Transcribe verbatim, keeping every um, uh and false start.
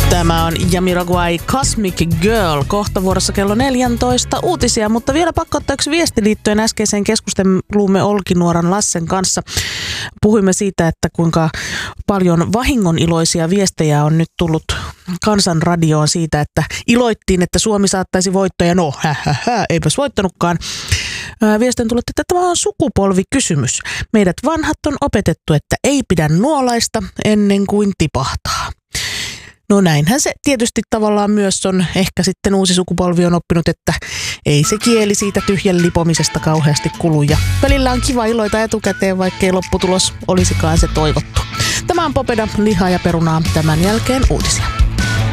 Tämä on Jamiroquai Cosmic Girl, kohta vuorossa kello neljätoista uutisia, mutta vielä pakko ottaa yksi viesti liittyen äskeiseen keskusteluumme Olkinuoran Lassen kanssa. Puhuimme siitä, että kuinka paljon vahingoniloisia viestejä on nyt tullut Kansanradioon siitä, että iloittiin, että Suomi saattaisi voittoja. No, hä, hä, hä, eipäs voittanutkaan. Viestin tullut, että tämä on sukupolvikysymys. Meidät vanhat on opetettu, että ei pidä nuolaista ennen kuin tipahtaa. No näinhän se tietysti tavallaan myös on. Ehkä sitten uusi sukupolvi on oppinut, että ei se kieli siitä tyhjän lipomisesta kauheasti kulu. Ja välillä on kiva iloita etukäteen, vaikkei lopputulos olisikaan se toivottu. Tämä on Popeda, lihaa ja perunaa. Tämän jälkeen uutisia.